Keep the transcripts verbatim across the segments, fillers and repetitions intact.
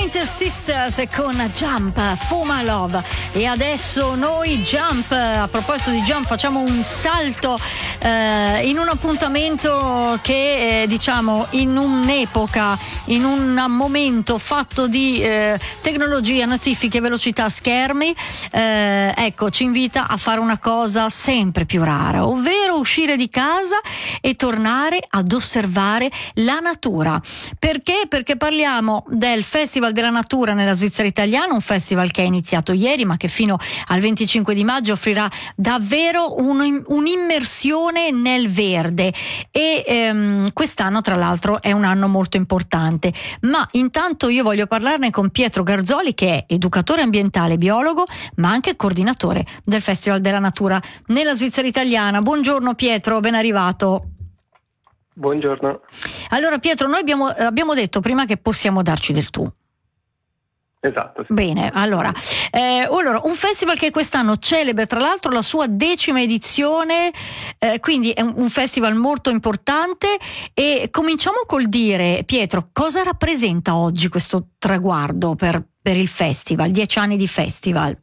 Pointer Sisters con Jump, For My Love. E adesso noi Jump, a proposito di Jump, facciamo un salto eh, in un appuntamento che eh, diciamo in un'epoca, in un momento fatto di eh, tecnologia, notifiche, velocità, schermi, eh, ecco, ci invita a fare una cosa sempre più rara, ovvero uscire di casa e tornare ad osservare la natura. Perché? Perché parliamo del Festival della Natura nella Svizzera italiana, un festival che è iniziato ieri ma che fino al venticinque di maggio offrirà davvero un, un'immersione nel verde e ehm, quest'anno tra l'altro è un anno molto importante. Ma intanto io voglio parlarne con Pietro Garzoli, che è educatore ambientale, biologo, ma anche coordinatore del Festival della Natura nella Svizzera italiana. Buongiorno Pietro, ben arrivato. Buongiorno. Allora Pietro, noi abbiamo, abbiamo detto prima che possiamo darci del tu. Esatto. Sì. Bene, allora, eh, allora, un festival che quest'anno celebra tra l'altro la sua decima edizione, eh, quindi è un, un festival molto importante. E cominciamo col dire, Pietro, cosa rappresenta oggi questo traguardo per, per il festival, dieci anni di festival?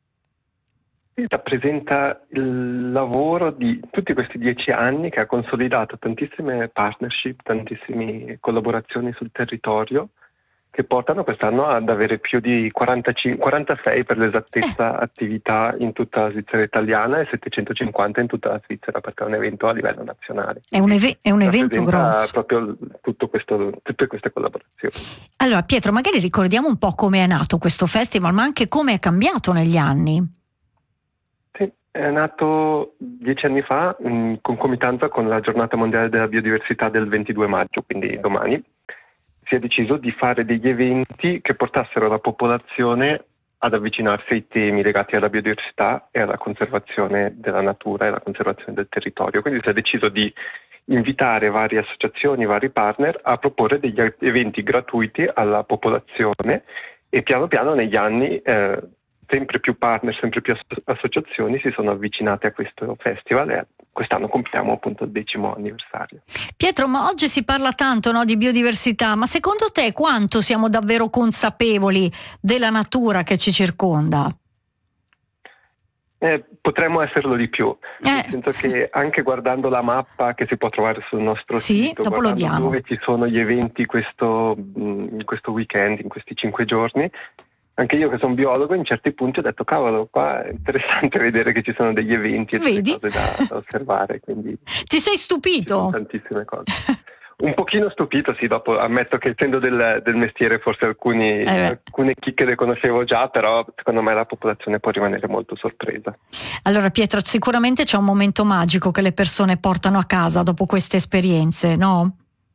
Rappresenta il lavoro di tutti questi dieci anni che ha consolidato tantissime partnership, tantissime collaborazioni sul territorio, che portano quest'anno ad avere più di quarantacinque, quarantasei per l'esattezza eh. attività in tutta la Svizzera italiana e settecentocinquanta in tutta la Svizzera, perché è un evento a livello nazionale. È un, eve- è un evento grosso. Proprio tutto questo, tutte queste collaborazioni. Allora Pietro, magari ricordiamo un po' come è nato questo festival, ma anche come è cambiato negli anni. Sì, è nato dieci anni fa in concomitanza con la giornata mondiale della biodiversità del ventidue maggio, quindi domani. Si è deciso di fare degli eventi che portassero la popolazione ad avvicinarsi ai temi legati alla biodiversità e alla conservazione della natura e alla conservazione del territorio. Quindi si è deciso di invitare varie associazioni, vari partner a proporre degli eventi gratuiti alla popolazione e piano piano negli anni eh, sempre più partner, sempre più asso- associazioni si sono avvicinate a questo festival e quest'anno compiamo appunto il decimo anniversario. Pietro, ma oggi si parla tanto, no, di biodiversità, ma secondo te quanto siamo davvero consapevoli della natura che ci circonda? Eh, potremmo esserlo di più, eh. nel senso che anche guardando la mappa che si può trovare sul nostro sì, sito, dopo lo diamo. Dove ci sono gli eventi questo, in questo weekend, in questi cinque giorni, anche io che sono biologo in certi punti ho detto cavolo, qua è interessante vedere che ci sono degli eventi e delle cose da, da osservare, quindi ti sei stupito? Tantissime cose. Un pochino stupito, sì, dopo ammetto che essendo del, del mestiere forse alcuni, eh alcune chicche le conoscevo già, però secondo me la popolazione può rimanere molto sorpresa. Allora Pietro, sicuramente c'è un momento magico che le persone portano a casa dopo queste esperienze, no?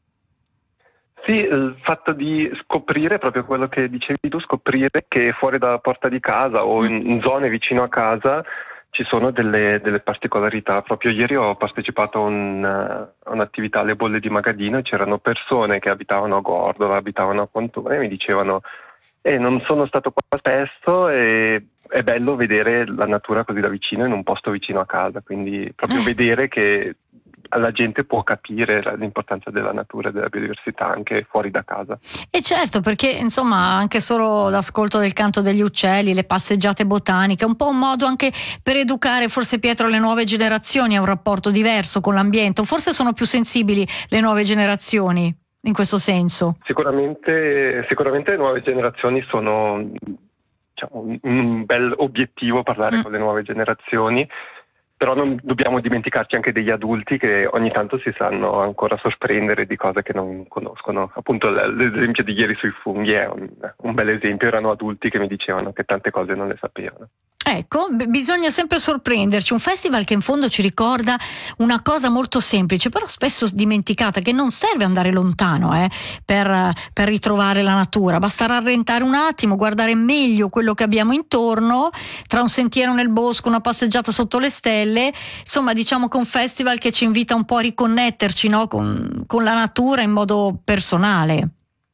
Sì, il fatto di scoprire proprio quello che dicevi tu, scoprire che fuori dalla porta di casa o in, in zone vicino a casa ci sono delle, delle particolarità. Proprio ieri ho partecipato a, un, a un'attività alle bolle di Magadino e c'erano persone che abitavano a Gordola, abitavano a Pontone e mi dicevano eh, non sono stato qua spesso e è bello vedere la natura così da vicino in un posto vicino a casa, quindi proprio eh. vedere che la gente può capire l'importanza della natura e della biodiversità anche fuori da casa. E certo, perché insomma anche solo l'ascolto del canto degli uccelli, le passeggiate botaniche, un po' un modo anche per educare forse Pietro le nuove generazioni a un rapporto diverso con l'ambiente, o forse sono più sensibili le nuove generazioni in questo senso? Sicuramente, sicuramente le nuove generazioni sono, diciamo, un bel obiettivo parlare mm. con le nuove generazioni. Però non dobbiamo dimenticarci anche degli adulti che ogni tanto si sanno ancora sorprendere di cose che non conoscono. Appunto l'esempio di ieri sui funghi è un, un bel esempio, erano adulti che mi dicevano che tante cose non le sapevano. Ecco, b- bisogna sempre sorprenderci, un festival che in fondo ci ricorda una cosa molto semplice, però spesso dimenticata, che non serve andare lontano eh, per, per ritrovare la natura, basta rallentare un attimo, guardare meglio quello che abbiamo intorno, tra un sentiero nel bosco, una passeggiata sotto le stelle, insomma diciamo che è un festival che ci invita un po' a riconnetterci, no, con, con la natura in modo personale.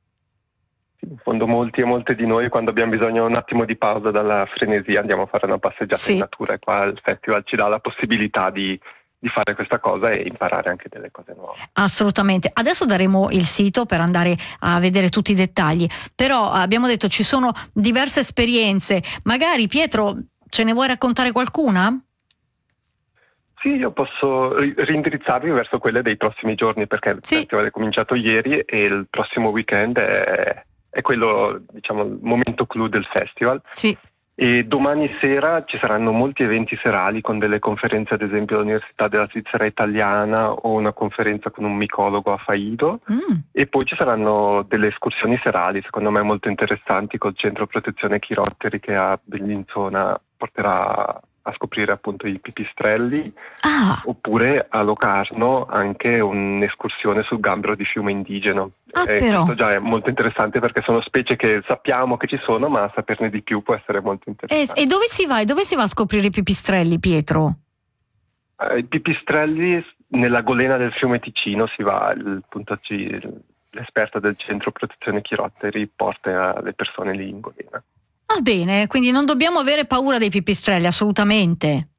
In fondo molti e molte di noi quando abbiamo bisogno un attimo di pausa dalla frenesia andiamo a fare una passeggiata sì. in natura e qua il festival ci dà la possibilità di di fare questa cosa e imparare anche delle cose nuove. Assolutamente. Adesso daremo il sito per andare a vedere tutti i dettagli, però abbiamo detto ci sono diverse esperienze. Magari Pietro, ce ne vuoi raccontare qualcuna? Sì, io posso rindirizzarvi verso quelle dei prossimi giorni, perché il sì. festival è cominciato ieri e il prossimo weekend è, è quello, diciamo, il momento clou del festival. Sì. E domani sera ci saranno molti eventi serali con delle conferenze, ad esempio all'Università della Svizzera Italiana o una conferenza con un micologo a Faido, mm. e poi ci saranno delle escursioni serali, secondo me molto interessanti, col centro protezione chirotteri che a Bellinzona porterà a scoprire appunto i pipistrelli, ah. oppure a Locarno anche un'escursione sul gambero di fiume indigeno. Ah, e però. questo già è molto interessante perché sono specie che sappiamo che ci sono, ma saperne di più può essere molto interessante. E, e dove si va? E dove si va a scoprire i pipistrelli, Pietro? Eh, I pipistrelli nella golena del fiume Ticino si va, il punto G, l'esperta del centro protezione chirotteri porta le persone lì in golena. Ah, bene, quindi non dobbiamo avere paura dei pipistrelli, assolutamente.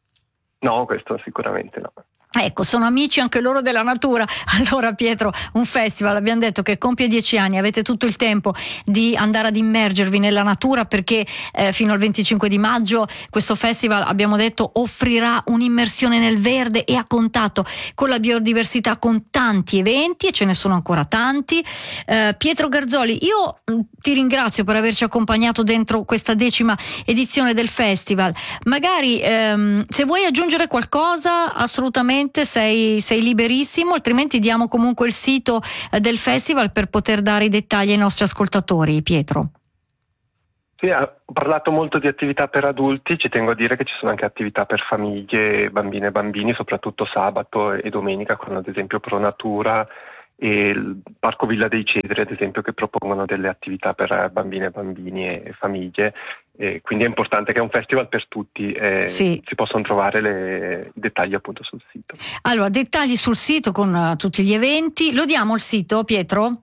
No, questo sicuramente no. Ecco, sono amici anche loro della natura. Allora Pietro, un festival, abbiamo detto che compie dieci anni, avete tutto il tempo di andare ad immergervi nella natura, perché eh, fino al venticinque di maggio questo festival, abbiamo detto, offrirà un'immersione nel verde e a contatto con la biodiversità, con tanti eventi, e ce ne sono ancora tanti. eh, Pietro Garzoli, io mh, ti ringrazio per averci accompagnato dentro questa decima edizione del festival. Magari ehm, se vuoi aggiungere qualcosa, assolutamente sei, sei liberissimo, altrimenti diamo comunque il sito eh, del festival per poter dare i dettagli ai nostri ascoltatori. Pietro. Sì, ho parlato molto di attività per adulti, ci tengo a dire che ci sono anche attività per famiglie, bambine e bambini, soprattutto sabato e domenica, con ad esempio Pro Natura e il Parco Villa dei Cedri, ad esempio, che propongono delle attività per bambine e bambini e famiglie. E quindi è importante che è un festival per tutti, e sì. si possono trovare le, i dettagli appunto sul sito. Allora, dettagli sul sito con uh, tutti gli eventi. Lo diamo il sito, Pietro?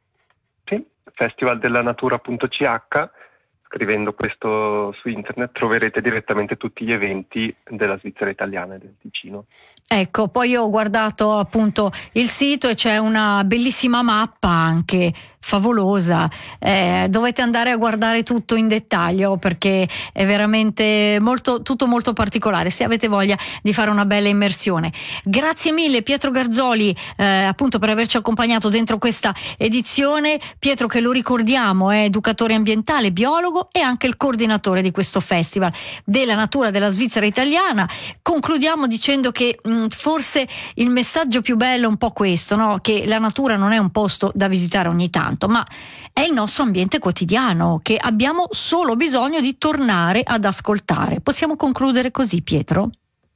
Sì, festivaldelanatura punto c h. Scrivendo questo su internet troverete direttamente tutti gli eventi della Svizzera Italiana e del Ticino. Ecco, poi io ho guardato appunto il sito e c'è una bellissima mappa anche, favolosa. Eh, dovete andare a guardare tutto in dettaglio, perché è veramente molto, tutto molto particolare, se avete voglia di fare una bella immersione. Grazie mille Pietro Garzoli eh, appunto per averci accompagnato dentro questa edizione. Pietro, che lo ricordiamo, è educatore ambientale, biologo e anche il coordinatore di questo festival della natura della Svizzera Italiana. Concludiamo dicendo che mh, forse il messaggio più bello è un po' questo, no? Che la natura non è un posto da visitare ogni tanto, ma è il nostro ambiente quotidiano, che abbiamo solo bisogno di tornare ad ascoltare. Possiamo concludere così, Pietro?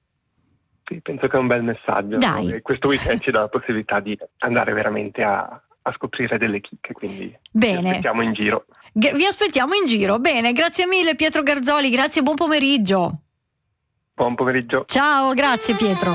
Sì, penso che è un bel messaggio. Dai. E questo weekend ci dà la possibilità di andare veramente a, a scoprire delle chicche, quindi Bene. vi aspettiamo in giro. G- vi aspettiamo in giro. Bene, grazie mille Pietro Garzoli, grazie e buon pomeriggio. Buon pomeriggio. Ciao, grazie Pietro.